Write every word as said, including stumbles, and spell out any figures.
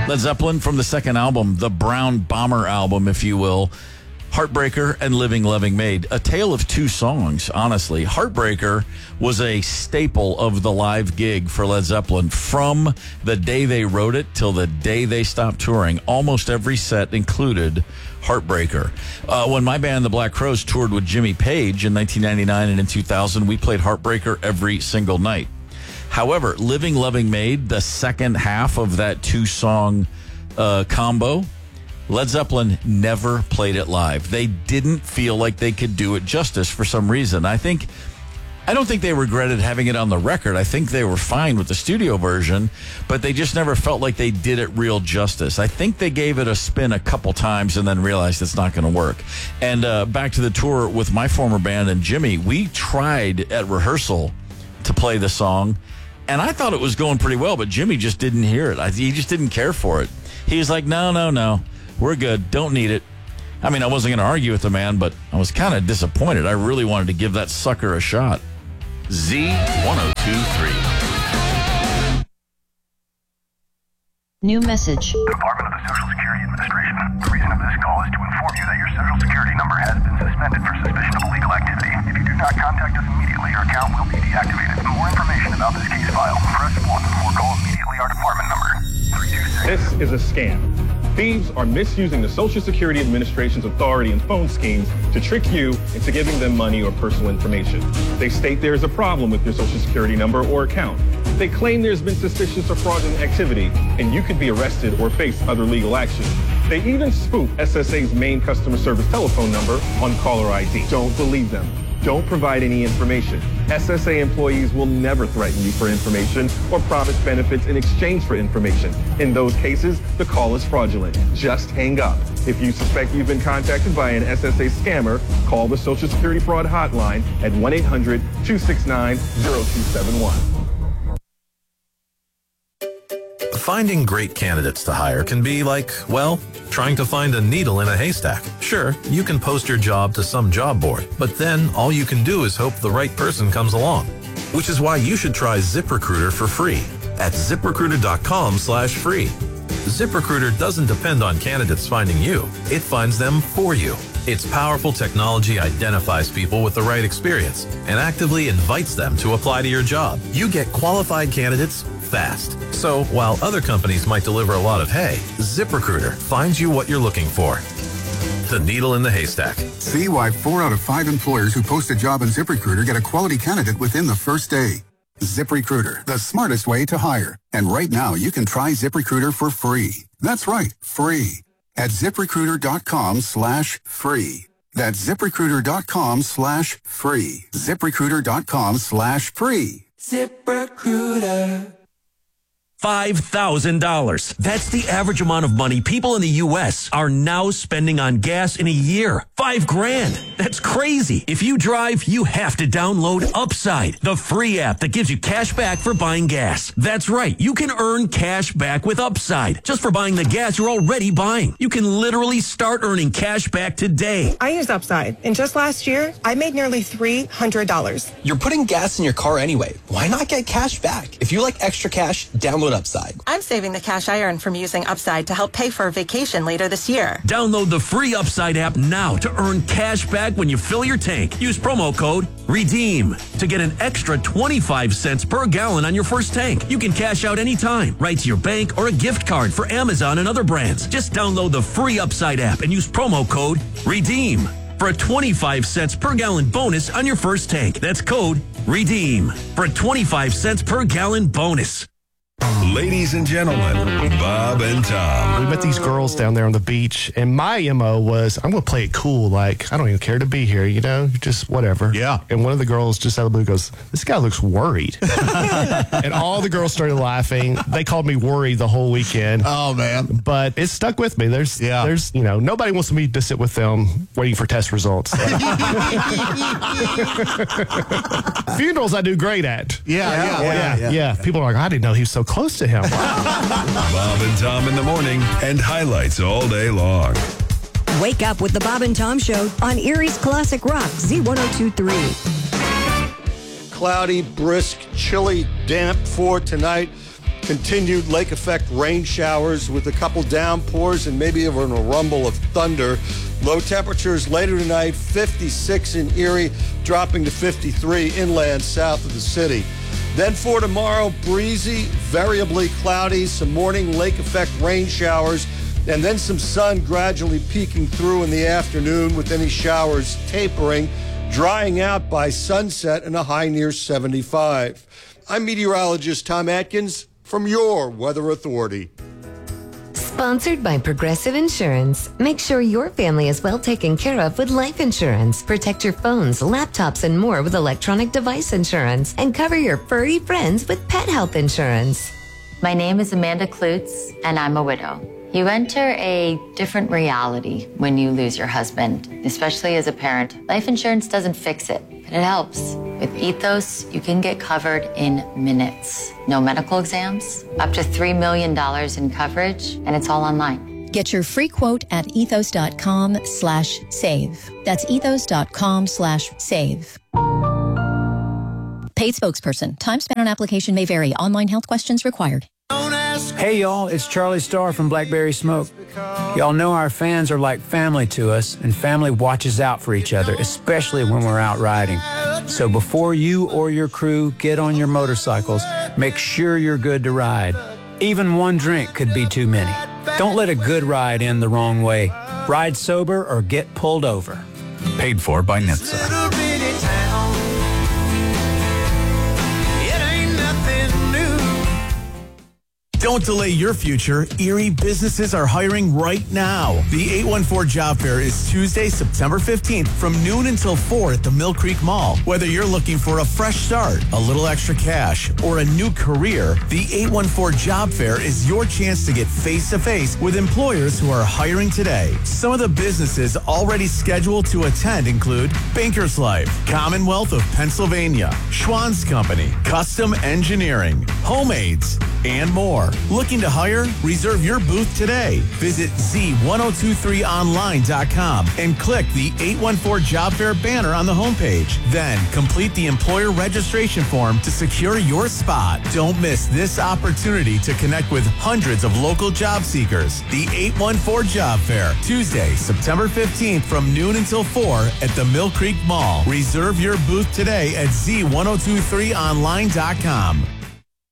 Led Zeppelin from the second album, the Brown Bomber album, if you will. Heartbreaker and Living Loving Maid. A tale of two songs, honestly. Heartbreaker was a staple of the live gig for Led Zeppelin from the day they wrote it till the day they stopped touring. Almost every set included Heartbreaker. Uh, when my band, the Black Crowes, toured with Jimmy Page in nineteen ninety-nine and in two thousand, we played Heartbreaker every single night. However, Living Loving Maid, the second half of that two-song uh, combo, Led Zeppelin never played it live. They didn't feel like they could do it justice for some reason. I think, I don't think they regretted having it on the record. I think they were fine with the studio version, but they just never felt like they did it real justice. I think they gave it a spin a couple times and then realized it's not going to work. And uh, back to the tour with my former band and Jimmy, we tried at rehearsal to play the song, and I thought it was going pretty well, but Jimmy just didn't hear it. I, he just didn't care for it. He was like, no, no, no. We're good. Don't need it. I mean, I wasn't going to argue with the man, but I was kind of disappointed. I really wanted to give that sucker a shot. Z one oh two three. New message. Department of the Social Security Administration. The reason of this call is to inform you that your Social Security number has been suspended for suspicion of illegal activity. If you do not contact us immediately, your account will be deactivated. For more information about this case file, press one or call immediately our department number. three two six. This is a scam. Thieves are misusing the Social Security Administration's authority and phone schemes to trick you into giving them money or personal information. They state there is a problem with your Social Security number or account. They claim there's been suspicious or fraudulent activity, and you could be arrested or face other legal action. They even spoof S S A's main customer service telephone number on caller I D. Don't believe them. Don't provide any information. S S A employees will never threaten you for information or promise benefits in exchange for information. In those cases, the call is fraudulent. Just hang up. If you suspect you've been contacted by an S S A scammer, call the Social Security Fraud Hotline at one eight hundred two six nine zero two seven one. Finding great candidates to hire can be like, well, trying to find a needle in a haystack. Sure, you can post your job to some job board, but then all you can do is hope the right person comes along. Which is why you should try ZipRecruiter for free at ZipRecruiter.com slash free. ZipRecruiter doesn't depend on candidates finding you. It finds them for you. Its powerful technology identifies people with the right experience and actively invites them to apply to your job. You get qualified candidates fast. So while other companies might deliver a lot of hay, ZipRecruiter finds you what you're looking for. The needle in the haystack. See why four out of five employers who post a job on ZipRecruiter get a quality candidate within the first day. ZipRecruiter, the smartest way to hire. And right now, you can try ZipRecruiter for free. That's right, free. At ZipRecruiter.com slash free. That's ZipRecruiter.com slash free. ZipRecruiter.com slash free. ZipRecruiter. five thousand dollars. That's the average amount of money people in the U S are now spending on gas in a year. Five grand. That's crazy. If you drive, you have to download Upside, the free app that gives you cash back for buying gas. That's right. You can earn cash back with Upside just for buying the gas you're already buying. You can literally start earning cash back today. I use Upside, and just last year, I made nearly three hundred dollars. You're putting gas in your car anyway. Why not get cash back? If you like extra cash, download Upside. I'm saving the cash I earn from using Upside to help pay for a vacation later this year. Download the free Upside app now to earn cash back when you fill your tank. Use promo code REDEEM to get an extra twenty-five cents per gallon on your first tank. You can cash out anytime, right to your bank or a gift card for Amazon and other brands. Just download the free Upside app and use promo code REDEEM for a twenty-five cents per gallon bonus on your first tank. That's code REDEEM for a twenty-five cents per gallon bonus. Ladies and gentlemen, Bob and Tom. We met these girls down there on the beach, and my M O was, I'm going to play it cool. Like, I don't even care to be here, you know, just whatever. Yeah. And one of the girls just out of the blue goes, this guy looks worried. And all the girls started laughing. They called me worried the whole weekend. Oh, man. But it stuck with me. There's, yeah. there's, you know, nobody wants me to sit with them waiting for test results. Funerals I do great at. Yeah, yeah, yeah. Yeah, yeah, yeah. yeah. People are like, I didn't know he was so close to him. Bob and Tom in the morning and highlights all day long. Wake up with the Bob and Tom Show on Erie's Classic Rock, Z one oh two point three. Cloudy, brisk, chilly, damp for tonight. continued lake effect rain showers with a couple downpours and maybe even a rumble of thunder. Low temperatures later tonight, fifty-six in Erie, dropping to fifty-three inland south of the city. Then for tomorrow, breezy, variably cloudy, some morning lake effect rain showers, and then some sun gradually peeking through in the afternoon with any showers tapering, drying out by sunset and a high near seventy-five. I'm meteorologist Tom Atkins from your Weather Authority. Sponsored by Progressive Insurance. Make sure your family is well taken care of with life insurance. Protect your phones, laptops, and more with electronic device insurance. And cover your furry friends with pet health insurance. My name is Amanda Klutz, and I'm a widow. You enter a different reality when you lose your husband, especially as a parent. Life insurance doesn't fix it, but it helps. With Ethos, you can get covered in minutes. No medical exams, up to three million dollars in coverage, and it's all online. Get your free quote at ethos.com slash save. That's ethos.com slash save. Paid spokesperson. Time spent on application may vary. Online health questions required. Hey, y'all, it's Charlie Starr from Blackberry Smoke. Y'all know our fans are like family to us, and family watches out for each other, especially when we're out riding. So before you or your crew get on your motorcycles, make sure you're good to ride. Even one drink could be too many. Don't let a good ride end the wrong way. Ride sober or get pulled over. Paid for by N H T S A. Don't delay your future. Erie businesses are hiring right now. The eight one four Job Fair is Tuesday, September fifteenth from noon until four at the Mill Creek Mall. Whether you're looking for a fresh start, a little extra cash, or a new career, the eight one four Job Fair is your chance to get face-to-face with employers who are hiring today. Some of the businesses already scheduled to attend include Bankers Life, Commonwealth of Pennsylvania, Schwann's Company, Custom Engineering, Homeaids, and more. Looking to hire? Reserve your booth today. Visit Z one oh two three online dot com and click the eight one four Job Fair banner on the homepage. Then complete the employer registration form to secure your spot. Don't miss this opportunity to connect with hundreds of local job seekers. The eight one four Job Fair, Tuesday, September fifteenth from noon until four at the Mill Creek Mall. Reserve your booth today at Z one oh two three online dot com.